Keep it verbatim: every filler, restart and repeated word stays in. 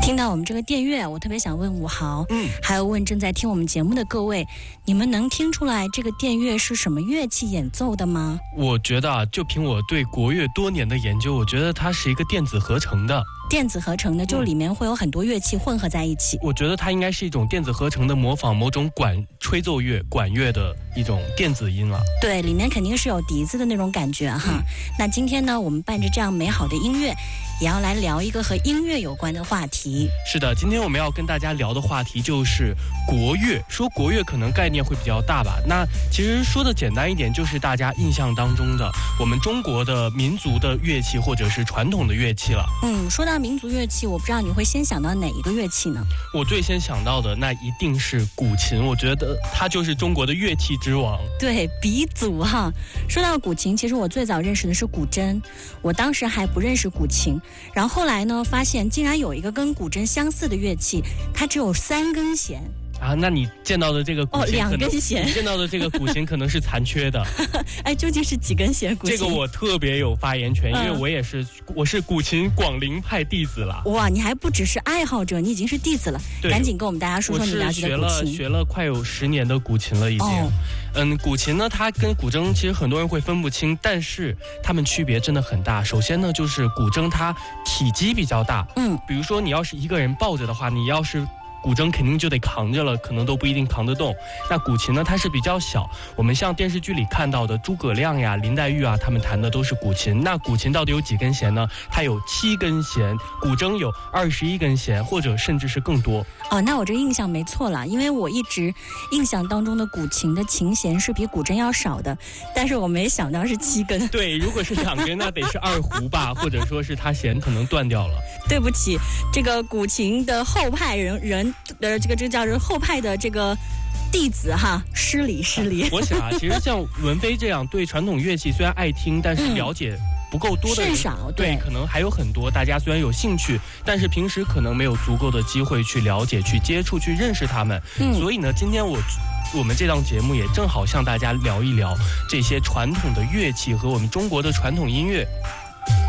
听到我们这个电乐，我特别想问武豪，嗯，还有问正在听我们节目的各位，你们能听出来这个电乐是什么乐器演奏的吗？ 我觉得啊，就凭我对国乐多年的研究，我觉得它是一个电子合成的。 电子合成的，就里面会有很多乐器混合在一起。 我觉得它应该是一种电子合成的，模仿某种管吹奏乐、管乐的一种电子音了。 对，里面肯定是有笛子的那种感觉哈。嗯、那今天呢，我们伴着这样美好的音乐，也要来聊一个和音乐有关的话题。 是的，今天我们要跟大家聊的话题就是国乐。说国乐可能概念会比较大吧，那其实说的简单一点，就是大家印象当中的我们中国的民族的乐器或者是传统的乐器了。 嗯，说到民族乐器，我不知道你会先想到哪一个乐器呢？ 我最先想到的那一定是古琴，我觉得它就是中国的乐器之王。 对，鼻祖哈。说到古琴，其实我最早认识的是古筝，我当时还不认识古琴，然后后来呢，发现竟然有一个跟古筝相似的乐器，它只有三根弦。 啊，那你见到的这个古琴， 哦，两根弦， 你见到的这个古琴可能是残缺的。 哎，究竟是几根弦？古琴这个我特别有发言权，因为我也是、嗯、我是古琴广陵派弟子了。 哇，你还不只是爱好者，你已经是弟子了。赶紧跟我们大家说说你了解的古琴。 我是学了学了快有十年的古琴了，已经。哦、嗯，古琴呢，它跟古筝其实很多人会分不清，但是它们区别真的很大。首先呢，就是古筝它体积比较大，嗯，比如说你要是一个人抱着的话，你要是古筝肯定就得扛着了，可能都不一定扛得动。那古琴呢，它是比较小，我们像电视剧里看到的诸葛亮呀、林黛玉啊，他们弹的都是古琴。那古琴到底有几根弦呢？它有七根弦，古筝有二十一根弦，或者甚至是更多。 哦，那我这印象没错了，因为我一直印象当中的古琴的琴弦是比古筝要少的，但是我没想到是七根。 对，如果是两根，那得是二胡吧，或者说是它弦可能断掉了。 对不起，这个古琴的后派人人。呃，这个这个叫做后派的这个弟子哈，失礼失礼。 我想啊，其实像文飞这样对传统乐器虽然爱听，但是了解不够多的人、 嗯、甚少， 对，可能还有很多。大家虽然有兴趣，但是平时可能没有足够的机会去了解、去接触、去认识他们。嗯，所以呢，今天我。我们这档节目也正好向大家聊一聊这些传统的乐器和我们中国的传统音乐